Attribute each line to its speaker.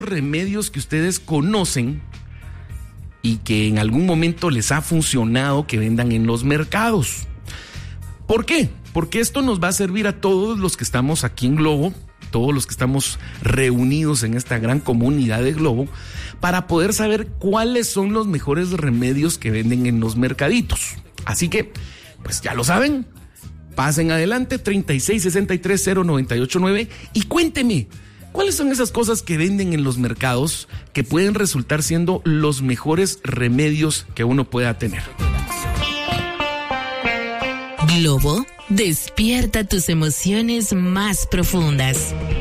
Speaker 1: remedios que ustedes conocen y que en algún momento les ha funcionado que vendan en los mercados. ¿Por qué? Porque esto nos va a servir a todos los que estamos aquí en Globo, todos los que estamos reunidos en esta gran comunidad de Globo, para poder saber cuáles son los mejores remedios que venden en los mercaditos. Así que, pues ya lo saben, pasen adelante, 36630989 y cuénteme, ¿cuáles son esas cosas que venden en los mercados que pueden resultar siendo los mejores remedios que uno pueda tener?
Speaker 2: Globo, despierta tus emociones más profundas.